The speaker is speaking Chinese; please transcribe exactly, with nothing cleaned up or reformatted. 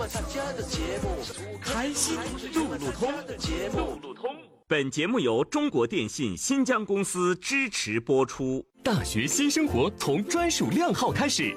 开心路路通，路路通。本节目由中国电信新疆公司支持播出。 大学新生活从专属靓号开始，